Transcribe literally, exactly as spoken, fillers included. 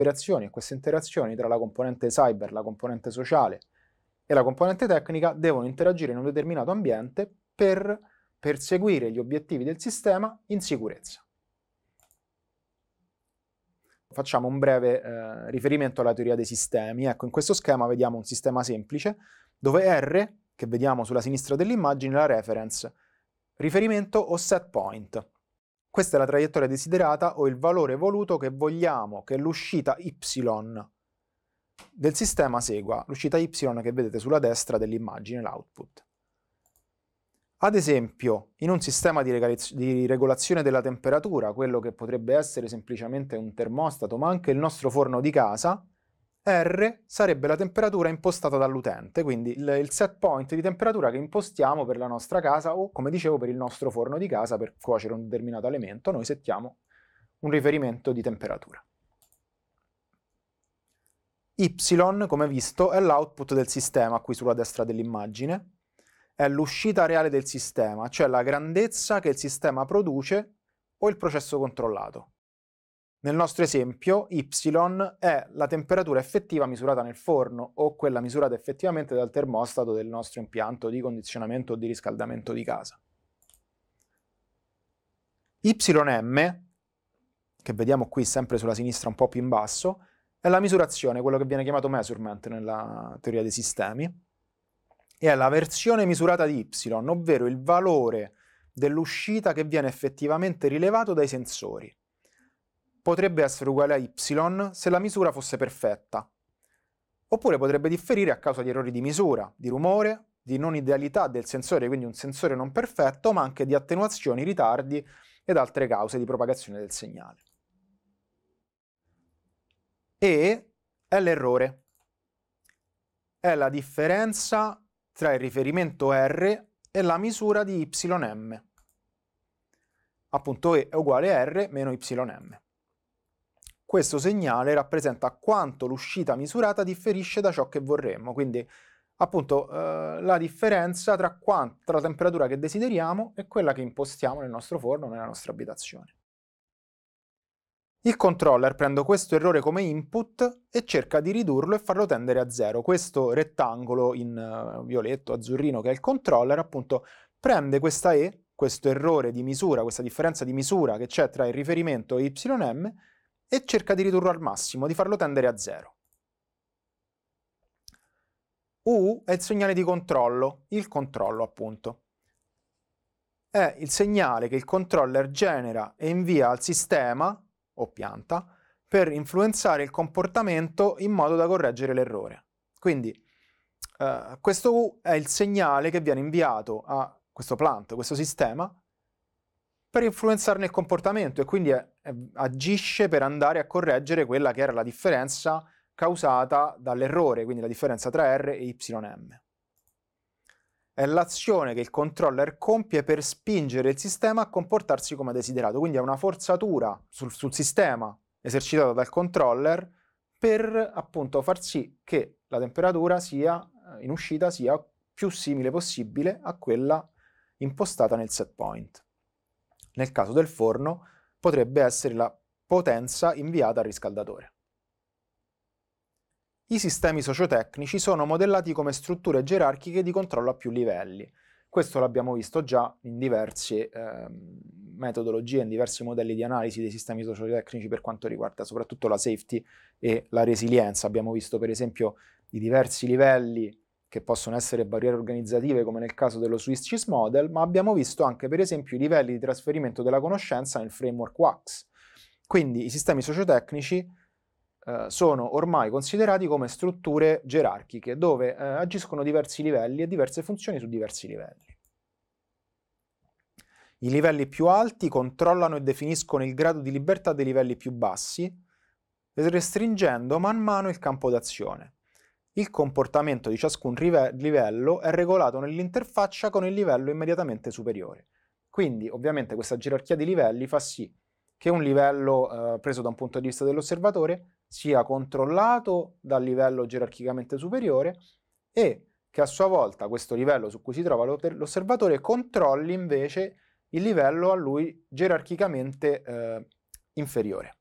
interazioni, e queste interazioni tra la componente cyber, la componente sociale e la componente tecnica devono interagire in un determinato ambiente per perseguire gli obiettivi del sistema in sicurezza. Facciamo un breve eh, riferimento alla teoria dei sistemi. Ecco, in questo schema vediamo un sistema semplice dove R, che vediamo sulla sinistra dell'immagine, è la reference, riferimento o set point. Questa è la traiettoria desiderata o il valore voluto che vogliamo che l'uscita y del sistema segua, l'uscita y che vedete sulla destra dell'immagine, l'output. Ad esempio, in un sistema di, di regolazione della temperatura, quello che potrebbe essere semplicemente un termostato, ma anche il nostro forno di casa, R sarebbe la temperatura impostata dall'utente, quindi il, il set point di temperatura che impostiamo per la nostra casa o, come dicevo, per il nostro forno di casa per cuocere un determinato alimento, noi settiamo un riferimento di temperatura. Y, come visto, è l'output del sistema, qui sulla destra dell'immagine, è l'uscita reale del sistema, cioè la grandezza che il sistema produce o il processo controllato. Nel nostro esempio, Y è la temperatura effettiva misurata nel forno o quella misurata effettivamente dal termostato del nostro impianto di condizionamento o di riscaldamento di casa. Y M, che vediamo qui sempre sulla sinistra un po' più in basso, è la misurazione, quello che viene chiamato measurement nella teoria dei sistemi, e è la versione misurata di Y, ovvero il valore dell'uscita che viene effettivamente rilevato dai sensori. Potrebbe essere uguale a Y se la misura fosse perfetta, oppure potrebbe differire a causa di errori di misura, di rumore, di non idealità del sensore, quindi un sensore non perfetto, ma anche di attenuazioni, ritardi ed altre cause di propagazione del segnale. E è l'errore. È la differenza tra il riferimento R e la misura di Y M. Appunto E è uguale a R meno Y M. Questo segnale rappresenta quanto l'uscita misurata differisce da ciò che vorremmo, quindi appunto eh, la differenza tra, tra la temperatura che desideriamo e quella che impostiamo nel nostro forno o nella nostra abitazione. Il controller prende questo errore come input e cerca di ridurlo e farlo tendere a zero. Questo rettangolo in uh, violetto, azzurrino, che è il controller, appunto prende questa E, questo errore di misura, questa differenza di misura che c'è tra il riferimento e Y M, e cerca di ridurlo al massimo, di farlo tendere a zero. U è il segnale di controllo, il controllo appunto. È il segnale che il controller genera e invia al sistema o pianta per influenzare il comportamento in modo da correggere l'errore. Quindi eh, questo U è il segnale che viene inviato a questo plant, questo sistema, per influenzarne il comportamento e quindi è, è, agisce per andare a correggere quella che era la differenza causata dall'errore, quindi la differenza tra R e Y M. È l'azione che il controller compie per spingere il sistema a comportarsi come desiderato, quindi è una forzatura sul, sul sistema esercitata dal controller per appunto far sì che la temperatura sia in uscita sia più simile possibile a quella impostata nel set point. Nel caso del forno potrebbe essere la potenza inviata al riscaldatore. I sistemi sociotecnici sono modellati come strutture gerarchiche di controllo a più livelli. Questo l'abbiamo visto già in diverse eh, metodologie, in diversi modelli di analisi dei sistemi sociotecnici per quanto riguarda soprattutto la safety e la resilienza. Abbiamo visto per esempio i diversi livelli che possono essere barriere organizzative come nel caso dello Swiss Cheese Model, ma abbiamo visto anche per esempio i livelli di trasferimento della conoscenza nel framework W A X. Quindi i sistemi sociotecnici eh, sono ormai considerati come strutture gerarchiche dove eh, agiscono diversi livelli e diverse funzioni su diversi livelli. I livelli più alti controllano e definiscono il grado di libertà dei livelli più bassi, restringendo man mano il campo d'azione. Il comportamento di ciascun livello è regolato nell'interfaccia con il livello immediatamente superiore. Quindi, ovviamente, questa gerarchia di livelli fa sì che un livello eh, preso da un punto di vista dell'osservatore sia controllato dal livello gerarchicamente superiore e che a sua volta questo livello su cui si trova l'osservatore controlli invece il livello a lui gerarchicamente eh, inferiore.